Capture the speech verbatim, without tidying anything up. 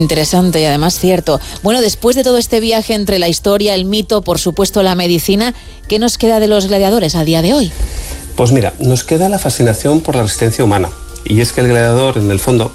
Interesante y además cierto. Bueno, después de todo este viaje entre la historia, el mito, por supuesto la medicina, ¿qué nos queda de los gladiadores a día de hoy? Pues mira, nos queda la fascinación por la resistencia humana. Y es que el gladiador, en el fondo,